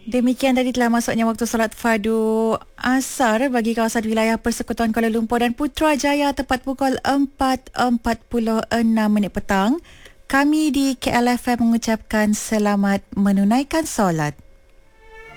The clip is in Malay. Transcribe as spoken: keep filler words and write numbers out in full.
Demikian tadi telah masuknya waktu solat fardu asar bagi kawasan wilayah Persekutuan Kuala Lumpur dan Putrajaya tepat pukul empat empat puluh enam minit petang. Kami di K L F M mengucapkan selamat menunaikan solat.